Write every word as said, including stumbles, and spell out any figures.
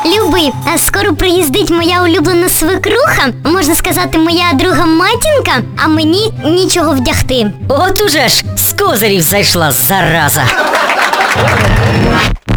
Любий, а скоро приїздить моя улюблена свекруха, можна сказати, моя друга матінка, а мені нічого вдягти. От уже ж, з козирів зайшла, зараза.